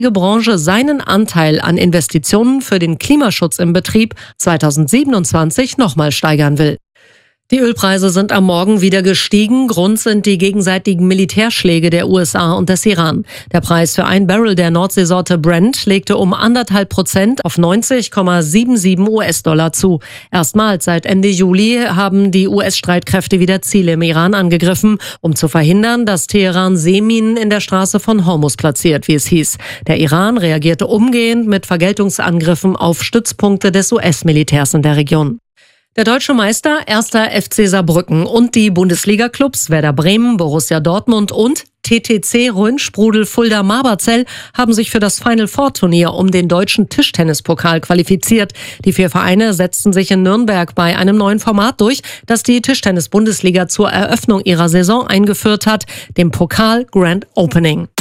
Branche seinen Anteil an Investitionen für den Klimaschutz im Betrieb 2027 nochmal steigern will. Die Ölpreise sind am Morgen wieder gestiegen. Grund sind die gegenseitigen Militärschläge der USA und des Iran. Der Preis für ein Barrel der Nordseesorte Brent legte um 1,5% auf 90,77 US-Dollar zu. Erstmals seit Ende Juli haben die US-Streitkräfte wieder Ziele im Iran angegriffen, um zu verhindern, dass Teheran Seeminen in der Straße von Hormuz platziert, wie es hieß. Der Iran reagierte umgehend mit Vergeltungsangriffen auf Stützpunkte des US-Militärs in der Region. Der deutsche Meister 1. FC Saarbrücken und die Bundesliga-Clubs Werder Bremen, Borussia Dortmund und TTC Rhön-Sprudel Fulda-Marberzell haben sich für das Final-Four-Turnier um den deutschen Tischtennispokal qualifiziert. Die 4 Vereine setzten sich in Nürnberg bei einem neuen Format durch, das die Tischtennis-Bundesliga zur Eröffnung ihrer Saison eingeführt hat, dem Pokal Grand Opening.